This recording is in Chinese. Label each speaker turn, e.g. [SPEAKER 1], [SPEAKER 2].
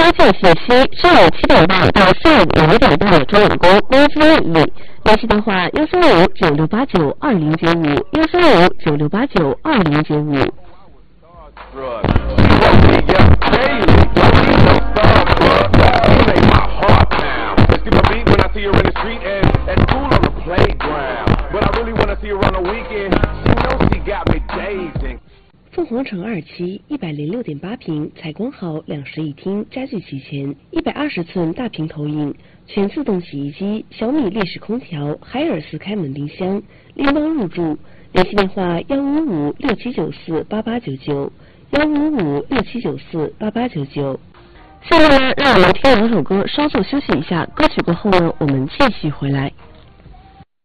[SPEAKER 1] 件信息：上午7点半到下午5点半的钟点工，工资里。联系电话13596892095，13596892095。凤凰城2期106.8平，采光好，2室1厅，家具齐全，120寸大屏投影，全自动洗衣机，小米立式空调，海尔斯开门冰箱，拎包入住。联系电话15567948899，15567948899。下面呢，让我们听2首歌，稍作休息一下。歌曲过后呢，我们继续回来。